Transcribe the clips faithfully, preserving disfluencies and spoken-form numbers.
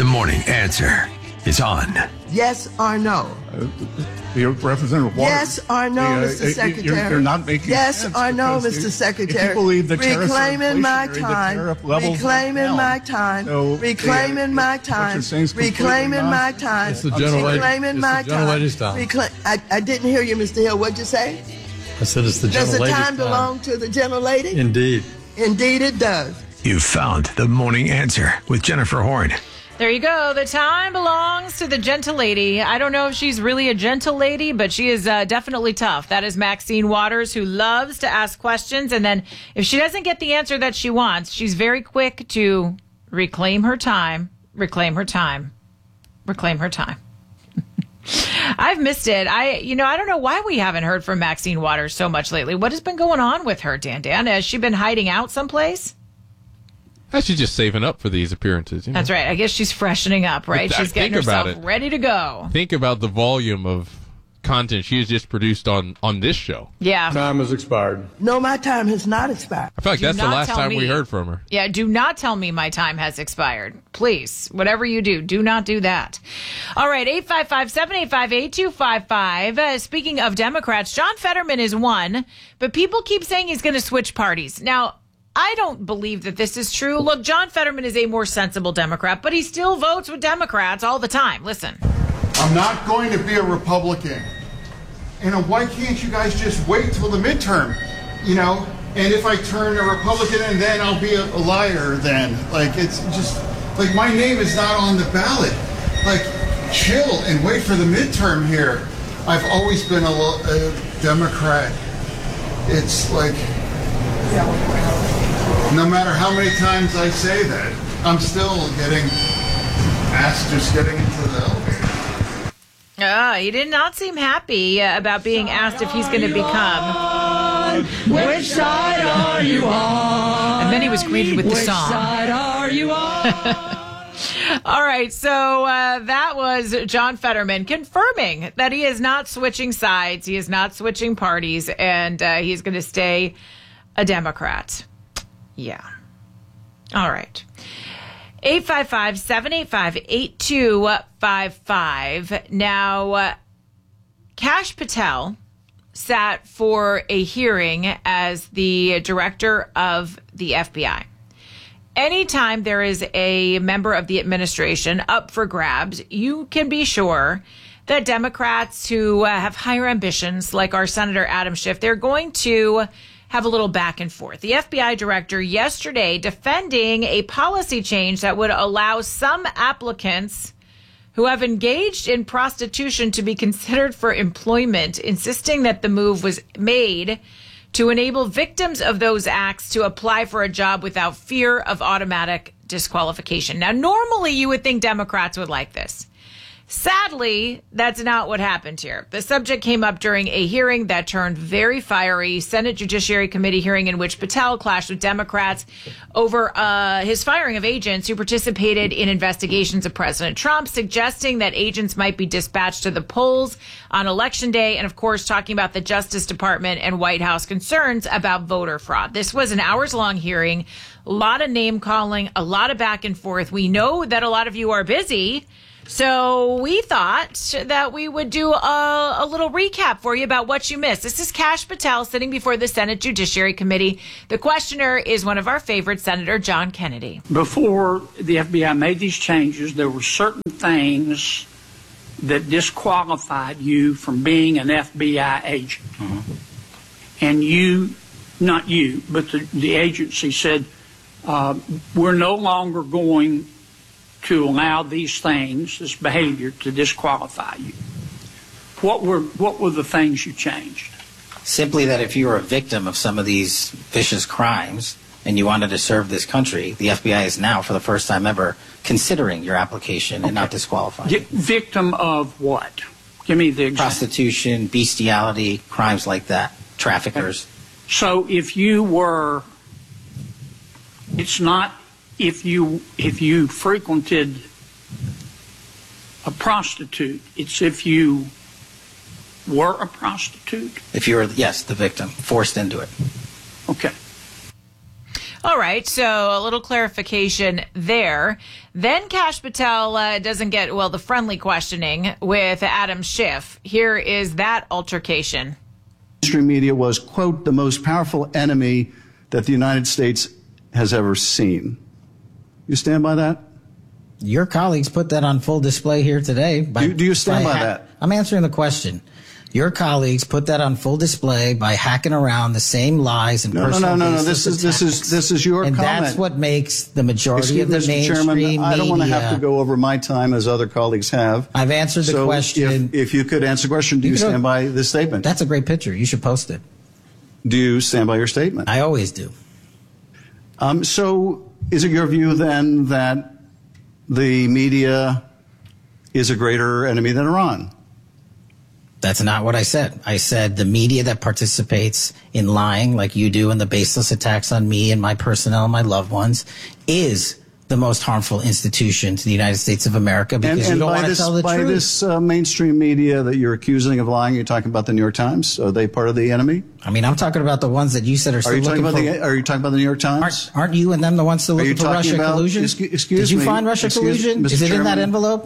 The morning answer is on. Yes or no? Uh, the Representative Waters. Yes or no, the, uh, Mister Secretary? You're, you're not making yes sense. or no, because Mister if- Secretary? If you believe the tariffs are reclaiming my inflationary, the time. tariff levels Reclaiming are my down. time. So, reclaiming the, my what time. you're saying is completely Reclaiming my nonsense. time. It's the gentle lady- Reclaiming it's my the gentle time. lady's time. Recla- I, I didn't hear you, Mister Hill. What'd you say? I said it's the Does gentle the lady's time belong to the gentle lady? Indeed. Indeed, it does. You've found the morning answer with Jennifer Horn. There you go. The time belongs to the gentle lady. I don't know if she's really a gentle lady, but she is uh, definitely tough. That is Maxine Waters, who loves to ask questions. And then if she doesn't get the answer that she wants, she's very quick to reclaim her time, reclaim her time, reclaim her time. I've missed it. I, you know, I don't know why we haven't heard from Maxine Waters so much lately. What has been going on with her, Dan Dan? Has she been hiding out someplace? She's just saving up for these appearances. You know? That's right. I guess she's freshening up, right? But, uh, She's getting think about herself it. ready to go. Think about the volume of content she has just produced on, on this show. Yeah. Time has expired. No, my time has not expired. I feel like Do that's the not last tell time me. we heard from her. Yeah, do not tell me my time has expired. Please, whatever you do, do not do that. All right, eight five five, seven eight five, eight two five five. Uh, speaking of Democrats, John Fetterman is one, but people keep saying he's going to switch parties. Now, I don't believe that this is true. Look, John Fetterman is a more sensible Democrat, but he still votes with Democrats all the time. Listen. I'm not going to be a Republican. And why can't you guys just wait till the midterm? You know, and if I turn a Republican and then I'll be a, a liar then. Like, it's just, like, my name is not on the ballot. Like, chill and wait for the midterm here. I've always been a, a Democrat. It's like, no matter how many times I say that, I'm still getting asked just getting into the elevator. Uh, he did not seem happy uh, about being asked if he's going to become. Which side are you on? And then he was greeted with the Which song. side are you on? All right, so uh, that was John Fetterman confirming that he is not switching sides, he is not switching parties, and uh, he's going to stay a Democrat. Yeah. All right. eight five five, seven eight five, eight two five five. Now, uh, Kash Patel sat for a hearing as the director of the F B I. Anytime there is a member of the administration up for grabs, you can be sure that Democrats who uh, have higher ambitions, like our Senator Adam Schiff, they're going to have a little back and forth. The F B I director yesterday defending a policy change that would allow some applicants who have engaged in prostitution to be considered for employment, insisting that the move was made to enable victims of those acts to apply for a job without fear of automatic disqualification. Now, normally you would think Democrats would like this. Sadly, that's not what happened here. The subject came up during a hearing that turned very fiery, Senate Judiciary Committee hearing in which Patel clashed with Democrats over uh, his firing of agents who participated in investigations of President Trump, suggesting that agents might be dispatched to the polls on Election Day, and of course talking about the Justice Department and White House concerns about voter fraud. This was an hours-long hearing, a lot of name-calling, a lot of back and forth. We know that a lot of you are busy, so we thought that we would do a, a little recap for you about what you missed. This is Kash Patel sitting before the Senate Judiciary Committee. The questioner is one of our favorites, Senator John Kennedy. Before the F B I made these changes, there were certain things that disqualified you from being an F B I agent. Mm-hmm. And you, not you, but the, the agency said, uh, we're no longer going to allow these things, this behavior, to disqualify you. What were what were the things you changed? Simply that if you were a victim of some of these vicious crimes and you wanted to serve this country, the F B I is now, for the first time ever, considering your application okay. and not disqualifying you. Victim of what? Give me the example. Prostitution, bestiality, crimes like that, traffickers. So if you were, it's not if you if you frequented a prostitute, it's if you were a prostitute? If you were, yes, the victim, forced into it. Okay. All right, so a little clarification there. Then Kash Patel uh, doesn't get, well, the friendly questioning with Adam Schiff. Here is that altercation. Mainstream media was, quote, the most powerful enemy that the United States has ever seen. You stand by that? Your colleagues put that on full display here today. By, do, do you stand by, by ha- that? I'm answering the question. Your colleagues put that on full display by hacking around the same lies and no, personal no, no, no, no. This is this is this is your and comment. That's what makes the majority Excuse of the Mister mainstream Chairman, media. I don't want to have to go over my time as other colleagues have. I've answered the so question. If, if you could answer the question, do you, you stand by this statement? That's a great picture. You should post it. Do you stand by your statement? I always do. Um, so is it your view then that the media is a greater enemy than Iran? That's not what I said. I said the media that participates in lying like you do and the baseless attacks on me and my personnel and my loved ones is the most harmful institution to the United States of America because and, and you don't want to this, tell the by truth. By this uh, mainstream media that you're accusing of lying, you're talking about the New York Times? Are they part of the enemy? I mean, I'm talking about the ones that you said are still are you looking talking about for... The, are you talking about the New York Times? Aren't, aren't you and them the ones still looking for Russia about, collusion? Excuse, excuse Did you me, find Russia excuse, collusion? Mister Is it Chairman? in that envelope?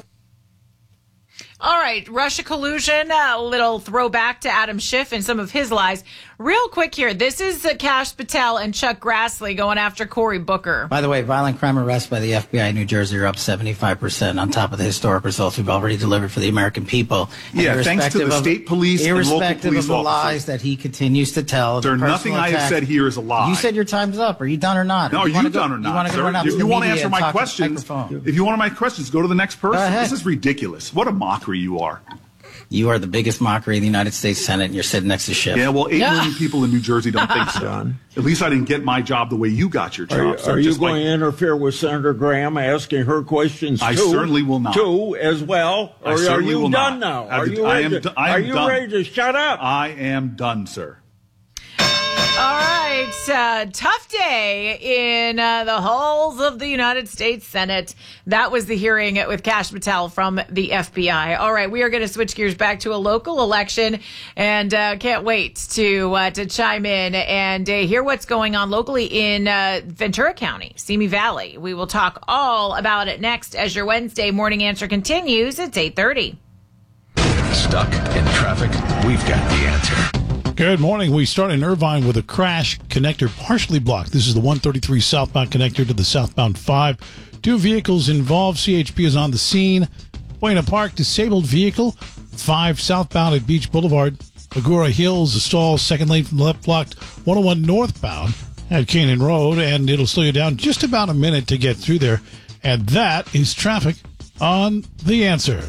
All right, Russia collusion, a little throwback to Adam Schiff and some of his lies. Real quick here, this is uh, Kash Patel and Chuck Grassley going after Cory Booker. By the way, violent crime arrests by the F B I in New Jersey are up seventy-five percent on top of the historic results we've already delivered for the American people. And Yeah, thanks to the of, state police and local irrespective police of the officers. lies that he continues to tell. Sir, the nothing I have attack. said here is a lie. You said your time's up. Are you done or not? No, Or are you, wanna done go, or not, You want to sir? go run out if to you the want to media answer and my talk to the questions, microphone. if you want my questions, go to the next person. ahead. This is ridiculous. What a mockery you are. You are the biggest mockery in the United States Senate, and you're sitting next to Schiff. Yeah, well, eight million people in New Jersey don't think so. At least I didn't get my job the way you got your job. Are, sir, are you just going like, to interfere with Senator Graham asking her questions I too? certainly will not. Too, as well? I Or are certainly you will done not. now? Are I- you I ready, am to, do- I am are you done. ready to shut up? I am done, sir. All right, uh, tough day in uh, the halls of the United States Senate. That was the hearing with Kash Patel from the F B I. All right, we are going to switch gears back to a local election, and uh, can't wait to uh, to chime in and uh, hear what's going on locally in uh, Ventura County, Simi Valley. We will talk all about it next as your Wednesday morning answer continues. It's eight thirty. Stuck in traffic? We've got the answer. Good morning. We start in Irvine with a crash. Connector partially blocked. This is the one thirty-three southbound connector to the southbound five. Two vehicles involved. C H P is on the scene. Buena Park, disabled vehicle. five southbound at Beach Boulevard. Agora Hills, a stall, second lane from the left blocked. one oh one northbound at Canaan Road, and it'll slow you down just about a minute to get through there. And that is traffic on The Answer.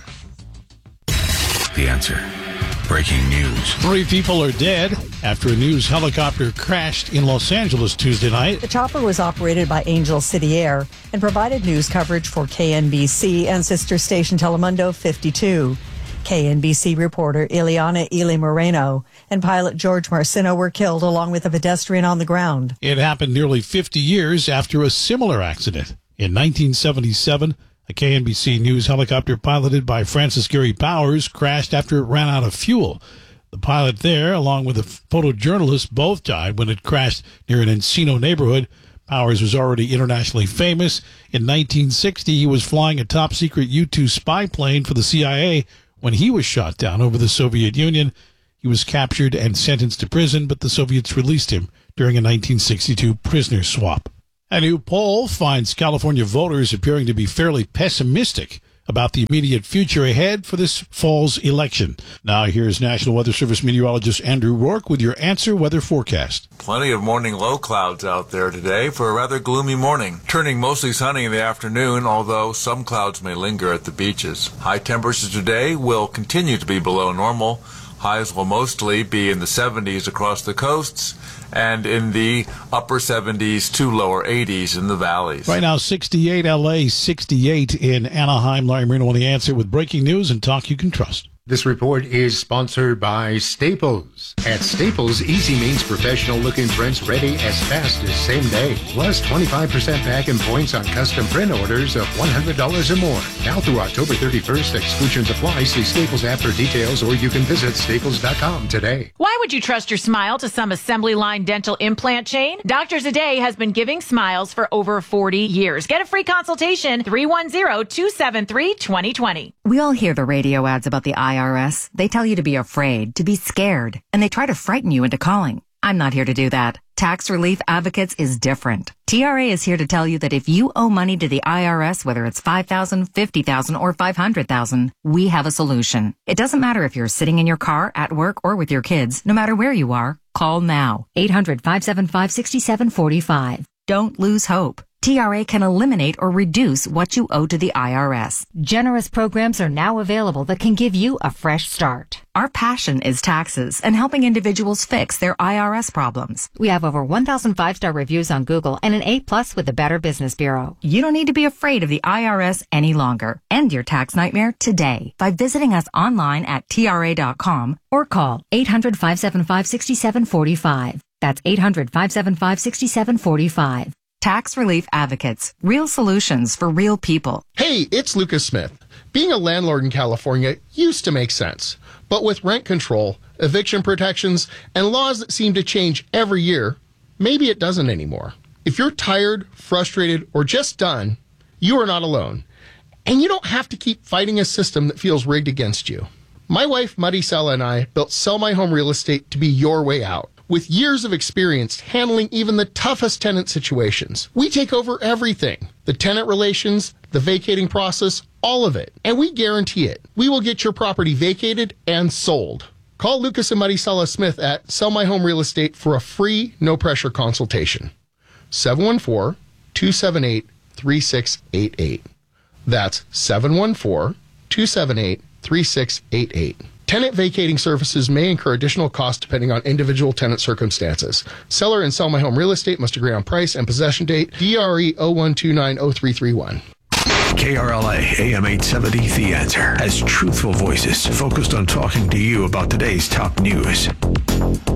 The Answer. Breaking news. Three people are dead after a news helicopter crashed in Los Angeles Tuesday night. The chopper was operated by Angel City Air and provided news coverage for K N B C and sister station Telemundo fifty-two. K N B C reporter Ileana Ili Moreno and pilot George Marcino were killed along with a pedestrian on the ground. It happened nearly fifty years after a similar accident. In nineteen seventy-seven, a K N B C News helicopter piloted by Francis Gary Powers crashed after it ran out of fuel. The pilot there, along with a photojournalist, both died when it crashed near an Encino neighborhood. Powers was already internationally famous. In nineteen sixty, he was flying a top-secret U two spy plane for the C I A when he was shot down over the Soviet Union. He was captured and sentenced to prison, but the Soviets released him during a nineteen sixty-two prisoner swap. A new poll finds California voters appearing to be fairly pessimistic about the immediate future ahead for this fall's election. Now here's National Weather Service meteorologist Andrew Rourke with your Answer Weather Forecast. Plenty of morning low clouds out there today for a rather gloomy morning. Turning mostly sunny in the afternoon, although some clouds may linger at the beaches. High temperatures today will continue to be below normal. Highs will mostly be in the seventies across the coasts and in the upper seventies to lower eighties in the valleys. Right now, sixty-eight L A, sixty-eight in Anaheim. Larry Marino on The Answer with breaking news and talk you can trust. This report is sponsored by Staples. At Staples, easy means professional-looking prints ready as fast as same day. Plus twenty-five percent back in points on custom print orders of one hundred dollars or more. Now through October thirty-first, exclusions apply. See Staples app for details, or you can visit staples dot com today. Why would you trust your smile to some assembly line dental implant chain? Doctors A Day has been giving smiles for over forty years. Get a free consultation, three one zero, two seven three, two zero two zero. We all hear the radio ads about the I R S. They tell you to be afraid, to be scared, and they try to frighten you into calling. I'm not here to do that. Tax Relief Advocates is different. T R A is here to tell you that if you owe money to the I R S, whether it's five thousand dollars, fifty thousand dollars, or five hundred thousand dollars, we have a solution. It doesn't matter if you're sitting in your car, at work, or with your kids. No matter where you are, call now. eight hundred, five seven five, six seven four five. Don't lose hope. T R A can eliminate or reduce what you owe to the I R S. Generous programs are now available that can give you a fresh start. Our passion is taxes and helping individuals fix their I R S problems. We have over one thousand five-star reviews on Google and an A plus with the Better Business Bureau. You don't need to be afraid of the I R S any longer. End your tax nightmare today by visiting us online at T R A dot com or call eight hundred, five seven five, six seven four five. That's eight hundred, five seven five, six seven four five. Tax Relief Advocates. Real solutions for real people. Hey, it's Lucas Smith. Being a landlord in California used to make sense. But with rent control, eviction protections, and laws that seem to change every year, maybe it doesn't anymore. If you're tired, frustrated, or just done, you are not alone. And you don't have to keep fighting a system that feels rigged against you. My wife, Maricela, and I built Sell My Home Real Estate to be your way out. With years of experience handling even the toughest tenant situations, we take over everything. The tenant relations, the vacating process, all of it. And we guarantee it. We will get your property vacated and sold. Call Lucas and Maricela Smith at Sell My Home Real Estate for a free, no-pressure consultation. seven one four, two seven eight, three six eight eight. That's seven one four, two seven eight, three six eight eight. Tenant vacating services may incur additional costs depending on individual tenant circumstances. Seller and Sell My Home Real Estate must agree on price and possession date. D R E zero one two nine zero three three one. K R L A A M eight seventy The Answer has truthful voices focused on talking to you about today's top news.